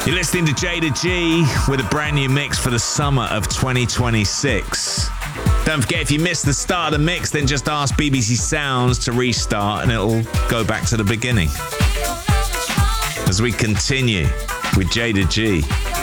You're listening to Jada G with a brand new mix for the summer of 2026. Don't forget, if you missed the start of the mix, then just ask BBC Sounds to restart and it'll go back to the beginning. As we continue with Jada G.